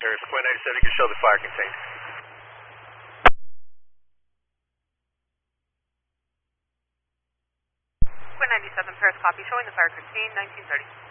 Paris, Quinn 97, you can show the fire contained. Quinn 97, Paris, copy, showing the fire contained, 1930.